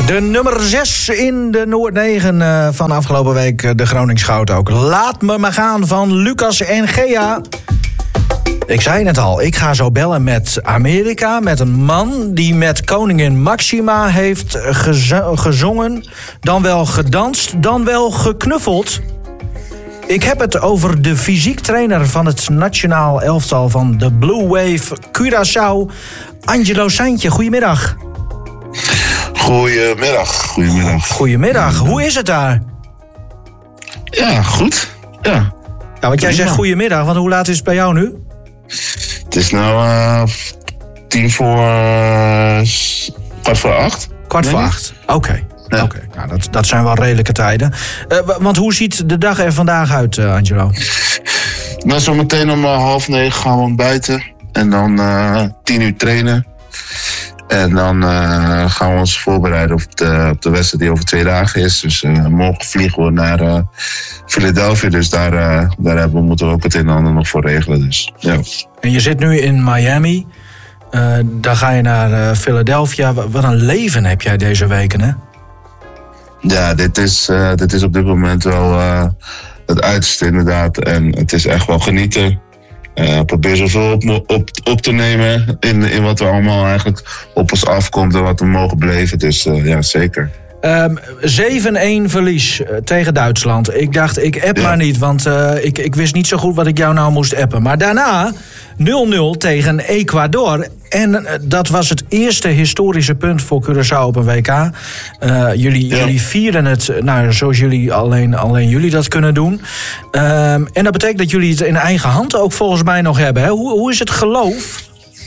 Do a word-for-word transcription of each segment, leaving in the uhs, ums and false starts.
De nummer zes in de Noord negen uh, van afgelopen week, uh, de Gronings Goud ook. Laat me maar gaan van Lucas en Gea. Ik zei het al, ik ga zo bellen met Amerika, met een man die met koningin Maxima heeft gez- gezongen, dan wel gedanst, dan wel geknuffeld. Ik heb het over de fysiek trainer van het nationaal elftal van de Blue Wave Curaçao, Angelo Seintje. Goedemiddag. Goedemiddag. Goedemiddag. Goedemiddag. Hoe is het daar? Ja, goed. Ja. Ja, want jij zegt goedemiddag, want hoe laat is het bij jou nu? Het is nou uh, tien voor... Uh, kwart voor acht. Kwart voor acht, oké. Okay. Ja. Oké, okay. Nou, dat, dat zijn wel redelijke tijden. Uh, want hoe ziet de dag er vandaag uit, uh, Angelo? Nou, zo meteen om uh, half negen gaan we ontbijten. En dan uh, tien uur trainen. En dan uh, gaan we ons voorbereiden op de, op de wedstrijd die over twee dagen is. Dus uh, morgen vliegen we naar uh, Philadelphia. Dus daar, uh, daar hebben we, moeten we ook het een en ander nog voor regelen. Dus, ja. En je zit nu in Miami. Uh, dan ga je naar uh, Philadelphia. Wat een leven heb jij deze weken, hè? Ja, dit is, uh, dit is op dit moment wel uh, het uiterste inderdaad. En het is echt wel genieten. Uh, probeer zoveel op, op, op te nemen in, in wat er allemaal eigenlijk op ons afkomt en wat we mogen beleven. Dus uh, ja, zeker. Um, zeven-een verlies uh, tegen Duitsland. Ik dacht, ik app ja. maar niet, want uh, ik, ik wist niet zo goed wat ik jou nou moest appen. Maar daarna nul-nul tegen Ecuador. En uh, dat was het eerste historische punt voor Curaçao op een W K. Uh, jullie, ja. jullie vieren het, nou, zoals jullie alleen, alleen jullie dat kunnen doen. Um, en dat betekent dat jullie het in eigen hand ook volgens mij nog hebben. Hè? Hoe, hoe is het geloof?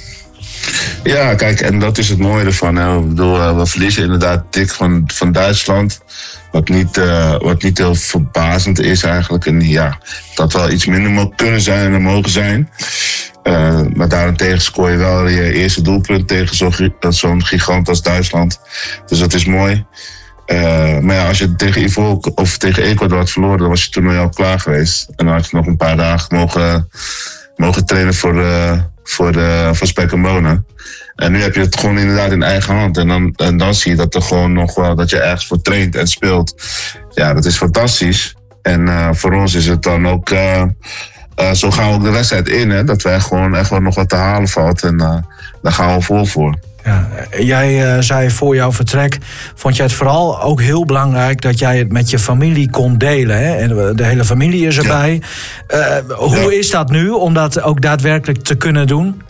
Ja, kijk, en dat is het mooie ervan. Hè. Ik bedoel, we verliezen inderdaad dik van, van Duitsland. Wat niet, uh, wat niet heel verbazend is eigenlijk. En ja, dat wel iets minder moet kunnen zijn en mogen zijn. Uh, maar daarentegen scoor je wel je eerste doelpunt tegen zo'n, zo'n gigant als Duitsland. Dus dat is mooi. Uh, maar ja, als je tegen Ivoor of tegen Ecuador had verloren, dan was je toernooi al klaar geweest. En dan had je nog een paar dagen mogen, mogen trainen voor, uh, voor, uh, voor Spek en Bonen. En nu heb je het gewoon inderdaad in eigen hand. En dan, en dan zie je dat er gewoon nog wel dat je ergens voor traint en speelt. Ja, dat is fantastisch. En uh, voor ons is het dan ook... Uh, uh, zo gaan we ook de wedstrijd in, hè, dat wij gewoon echt wel nog wat te halen valt. En uh, daar gaan we vol voor. Ja, jij uh, zei voor jouw vertrek, vond jij het vooral ook heel belangrijk dat jij het met je familie kon delen. Hè? En de hele familie is erbij. Ja. Uh, hoe ja. is dat nu om dat ook daadwerkelijk te kunnen doen?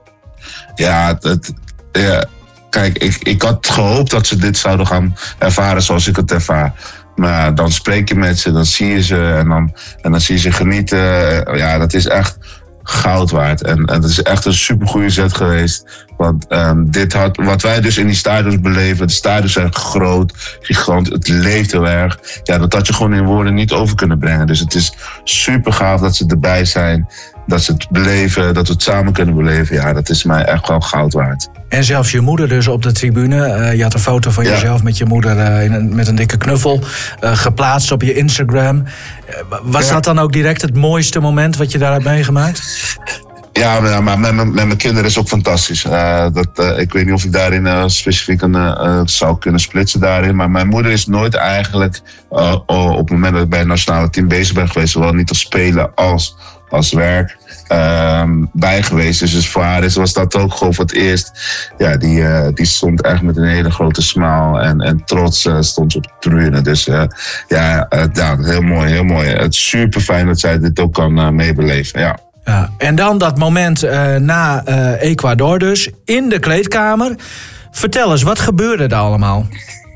Ja, het, ja kijk, ik, ik had gehoopt dat ze dit zouden gaan ervaren zoals ik het ervaar. Maar dan spreek je met ze, dan zie je ze en dan, en dan zie je ze genieten. Ja, dat is echt goud waard. En, en dat is echt een supergoeie zet geweest. Want um, dit had, wat wij dus in die stadions beleven, de stadions zijn groot, gigant, het leeft heel erg. Ja, dat had je gewoon in woorden niet over kunnen brengen. Dus het is super gaaf dat ze erbij zijn. Dat ze het beleven, dat we het samen kunnen beleven. Ja, dat is mij echt wel goud waard. En zelfs je moeder dus op de tribune. Uh, je had een foto van ja. jezelf met je moeder uh, in een, met een dikke knuffel uh, geplaatst op je Instagram. Uh, was ja. dat dan ook direct het mooiste moment wat je daar hebt meegemaakt? Ja, maar met, met, met mijn kinderen is ook fantastisch. Uh, dat, uh, ik weet niet of ik daarin uh, specifiek een, uh, zou kunnen splitsen daarin. Maar mijn moeder is nooit eigenlijk uh, op het moment dat ik bij het nationale team bezig ben geweest, zowel niet als spelen als als werk uh, bij geweest. Dus, dus voor haar is, was dat ook gewoon voor het eerst. Ja, die, uh, die stond echt met een hele grote smile en, en trots uh, stond op de tribune. Dus uh, ja, uh, ja, heel mooi, heel mooi. Het is super fijn dat zij dit ook kan uh, meebeleven, ja. Ja, en dan dat moment uh, na uh, Ecuador dus, in de kleedkamer. Vertel eens, wat gebeurde er allemaal?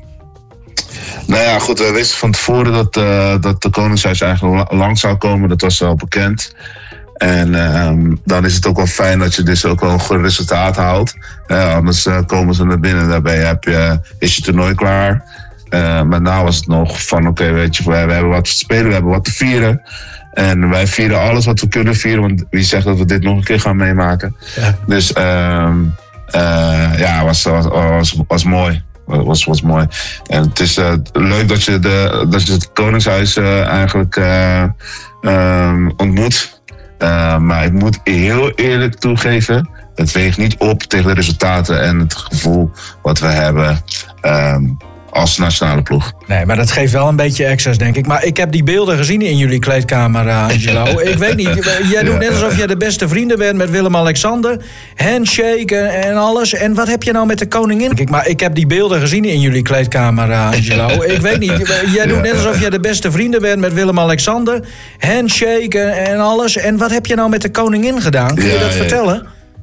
Nou ja, goed, we wisten van tevoren dat, uh, dat de Koningshuis eigenlijk lang zou komen. Dat was wel bekend. En uh, dan is het ook wel fijn dat je dus ook wel een goed resultaat haalt. Uh, anders uh, komen ze naar binnen. Daarbij heb je, is je toernooi klaar. Uh, maar nou was het nog van, oké, okay, weet je, we, we hebben wat te spelen, we hebben wat te vieren. En wij vieren alles wat we kunnen vieren. Want wie zegt dat we dit nog een keer gaan meemaken? Ja. Dus uh, uh, ja, was, was, was, was mooi. Was, was mooi. En het is uh, leuk dat je, de, dat je het Koningshuis uh, eigenlijk uh, um, ontmoet. Uh, maar ik moet heel eerlijk toegeven, het weegt niet op tegen de resultaten en het gevoel wat we hebben. Um, als nationale ploeg. Nee, maar dat geeft wel een beetje access, denk ik. Maar ik heb die beelden gezien in jullie kleedkamer, uh, Angelo. Ik weet niet, jij doet net alsof jij de beste vrienden bent met Willem-Alexander. Handshake en alles. En wat heb je nou met de koningin? Kijk, maar ik heb die beelden gezien in jullie kleedkamer, uh, Angelo. Ik weet niet, jij doet net alsof jij de beste vrienden bent met Willem-Alexander. Handshake en alles. En wat heb je nou met de koningin gedaan? Kun je Ja, dat ja. vertellen?